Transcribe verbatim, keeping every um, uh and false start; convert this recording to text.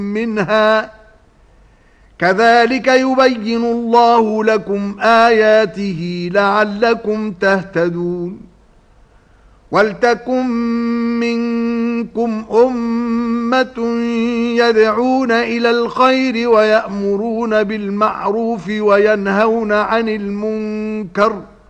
منها كذلك يبين الله لكم آياته لعلكم تهتدون ولتكن منكم أمة يدعون إلى الخير ويأمرون بالمعروف وينهون عن المنكر